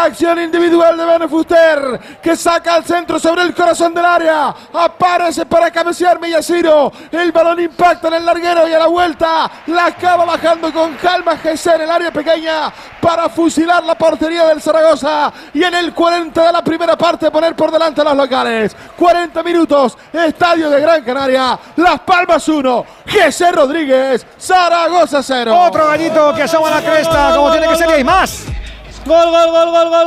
Acción individual de Bene Fuster, que saca al centro sobre el corazón del área. Aparece para cabecear Millaciro. El balón impacta en el larguero y a la vuelta la acaba bajando con calma Gesser en el área pequeña para fusilar la portería del Zaragoza. Y en el 40 de la primera parte poner por delante a los locales. 40 minutos, Estadio de Gran Canaria. Las Palmas 1, Gesser Rodríguez, Zaragoza 0. Otro gallito que asoma la cresta, como tiene que ser, y hay más. Gol, gol, gol, gol, gol.